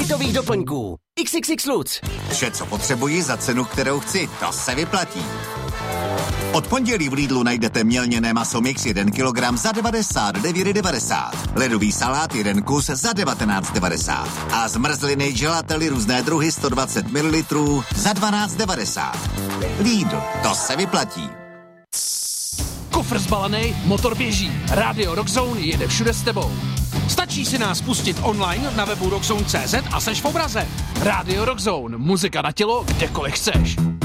bytových doplňků. XXX Lutz. Vše, co potřebuji za cenu, kterou chci, to se vyplatí. Od pondělí v Lidlu najdete mělněné maso mix 1 kg za 99,90. Ledový salát 1 kus za 19,90. A zmrzliny gelately různé druhy 120 ml za 12,90. Lidl, to se vyplatí. Kufr zbalený, motor běží. Radio Rockzone jede všude s tebou. Stačí si nás pustit online na webu rockzone.cz a seš v obraze. Radio Rockzone, muzika na tělo, kdekoliv chceš.